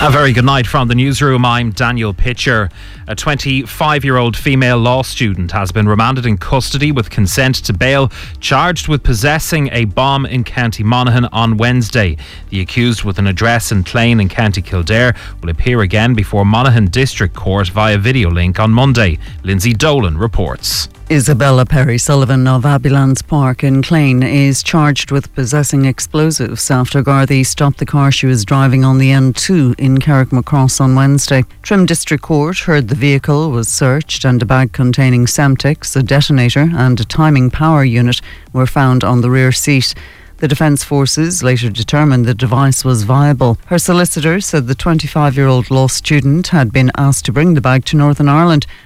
A very good night from the newsroom. I'm Daniel Pitcher. A 25-year-old female law student has been remanded in custody with consent to bail, charged with possessing a bomb in County Monaghan on Wednesday. The accused, with an address in Clane in County Kildare, will appear again before Monaghan District Court via video link on Monday. Lindsay Dolan reports. Isabella Perry Sullivan of Abbeylands Park in Clane is charged with possessing explosives after Gardaí stopped the car she was driving on the N2 in Carrickmacross on Wednesday. Trim District Court heard the vehicle was searched and a bag containing Semtex, a detonator and a timing power unit were found on the rear seat. The Defence Forces later determined the device was viable. Her solicitor said the 25-year-old law student had been asked to bring the bag to Northern Ireland